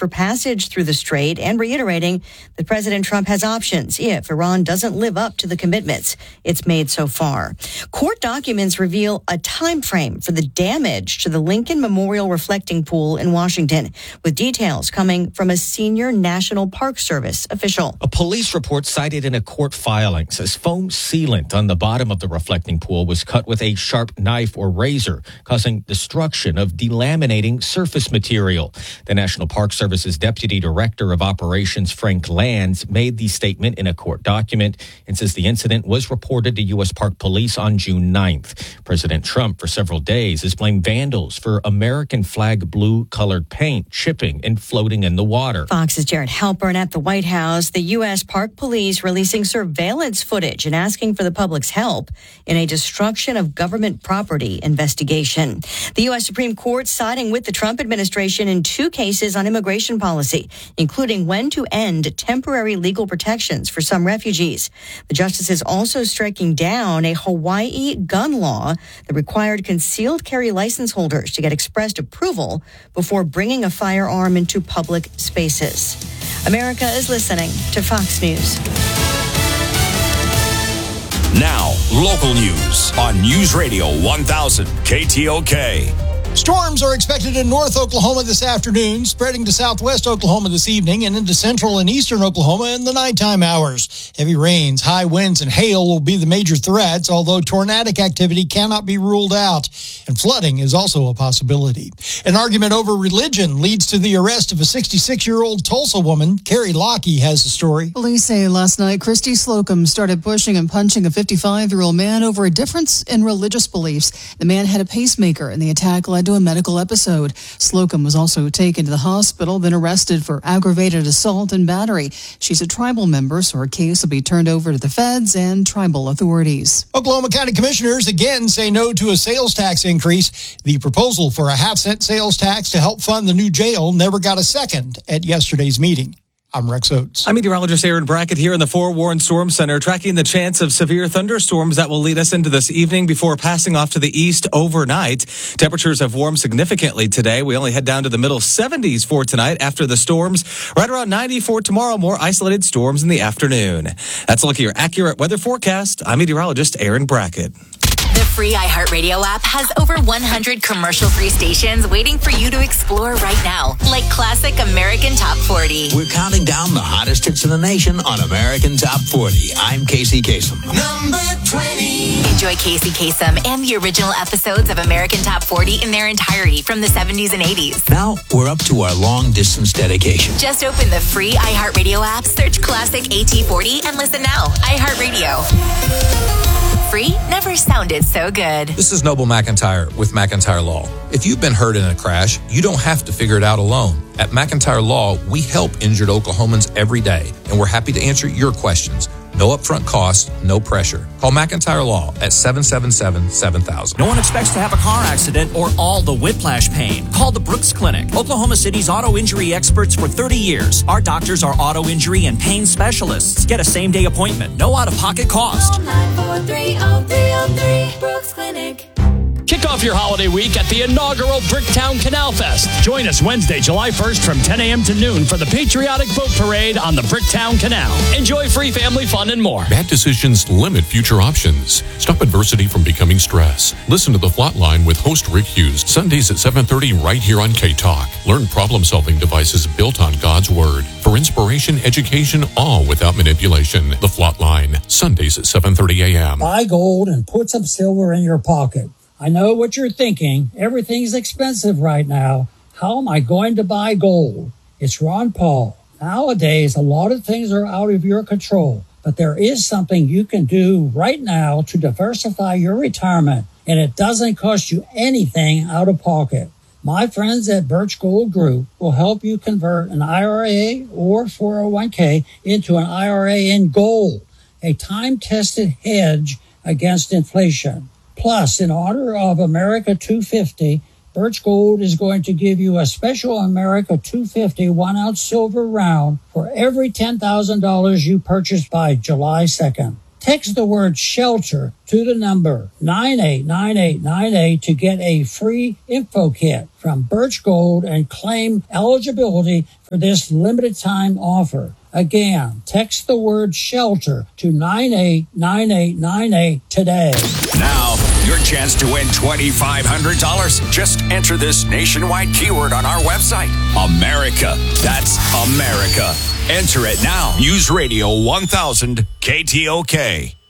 for passage through the strait and reiterating that President Trump has options if Iran doesn't live up to the commitments it's made so far. Court documents reveal a time frame for the damage to the Lincoln Memorial Reflecting Pool in Washington, with details coming from a senior National Park Service official. A police report cited in a court filing says foam sealant on the bottom of the reflecting pool was cut with a sharp knife or razor, causing destruction of delaminating surface material. The National Park Service's Deputy Director of Operations, Frank Lands, made the statement in a court document and says the incident was reported to U.S. Park Police on June 9th. President Trump, for several days, has blamed vandals for American flag blue-colored paint chipping and floating in the water. Fox's Jared Halpern at the White House. The U.S. Park Police releasing surveillance footage and asking for the public's help in a destruction of government property investigation. The U.S. Supreme Court siding with the Trump administration in 2 cases on immigration policy, including when to end temporary legal protections for some refugees. The justices also striking down a Hawaii gun law that required concealed carry license holders to get expressed approval before bringing a firearm into public spaces. America is listening to Fox News. Now, local news on News Radio 1000 KTOK. Storms are expected in North Oklahoma this afternoon, spreading to southwest Oklahoma this evening and into central and eastern Oklahoma in the nighttime hours. Heavy rains, high winds, and hail will be the major threats, although tornadic activity cannot be ruled out, and flooding is also a possibility. An argument over religion leads to the arrest of a 66-year-old Tulsa woman. Carrie Lockey has the story. Police say last night Christy Slocum started pushing and punching a 55-year-old man over a difference in religious beliefs. The man had a pacemaker, and the attack led to a medical episode. Slocum was also taken to the hospital, then arrested for aggravated assault and battery. She's a tribal member, so her case will be turned over to the feds and tribal authorities. Oklahoma County Commissioners again say no to a sales tax increase. The proposal for a half-cent sales tax to help fund the new jail never got a second at yesterday's meeting. I'm Rex Oates. I'm meteorologist Aaron Brackett here in the Forewarned Storm Center, tracking the chance of severe thunderstorms that will lead us into this evening before passing off to the east overnight. Temperatures have warmed significantly today. We only head down to the middle 70s for tonight after the storms. Right around 90 for tomorrow, more isolated storms in the afternoon. That's a look at your accurate weather forecast. I'm meteorologist Aaron Brackett. The free iHeartRadio app has over 100 commercial-free stations waiting for you to explore right now, like classic American Top 40. We're counting down the hottest hits in the nation on American Top 40. I'm Casey Kasem. Number 20. Enjoy Casey Kasem and the original episodes of American Top 40 in their entirety from the 70s and 80s. Now we're up to our long-distance dedication. Just open the free iHeartRadio app, search classic AT40, and listen now. iHeartRadio. Free never sounded so good. This is Noble McIntyre with McIntyre Law. If you've been hurt in a crash, you don't have to figure it out alone. At McIntyre Law, we help injured Oklahomans every day, and we're happy to answer your questions. No upfront cost, no pressure. Call McIntyre Law at 777-7000. No one expects to have a car accident or all the whiplash pain. Call the Brooks Clinic, Oklahoma City's auto injury experts for 30 years. Our doctors are auto injury and pain specialists. Get a same-day appointment. No out-of-pocket cost. Call 943-0303, Brooks Clinic. Kick off your holiday week at the inaugural Bricktown Canal Fest. Join us Wednesday, July 1st from 10 a.m. to noon for the patriotic boat parade on the Bricktown Canal. Enjoy free family fun and more. Bad decisions limit future options. Stop adversity from becoming stress. Listen to The Flatline with host Rick Hughes, Sundays at 7:30 right here on K-Talk. Learn problem-solving devices built on God's Word. For inspiration, education, all without manipulation. The Flatline, Sundays at 7:30 a.m. Buy gold and put some silver in your pocket. I know what you're thinking. Everything's expensive right now. How am I going to buy gold? It's Ron Paul. Nowadays, a lot of things are out of your control, but there is something you can do right now to diversify your retirement, and it doesn't cost you anything out of pocket. My friends at Birch Gold Group will help you convert an IRA or 401k into an IRA in gold, a time-tested hedge against inflation. Plus, in honor of America 250, Birch Gold is going to give you a special America 250 1-ounce silver round for every $10,000 you purchase by July 2nd. Text the word shelter to the number 989898 to get a free info kit from Birch Gold and claim eligibility for this limited time offer. Again, text the word shelter to 989898 today. Now, your chance to win $2,500. Just enter this nationwide keyword on our website. America. That's America. Enter it now. News Radio 1000 KTOK.